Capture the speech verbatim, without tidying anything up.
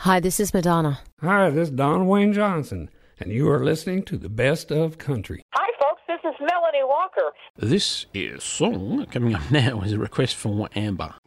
Hi, this is Madonna. Hi, this is Don Wayne Johnson, and you are listening to the Best of Country. Hi, folks. This is Melanie Walker. This is song coming up now is a request from Amber.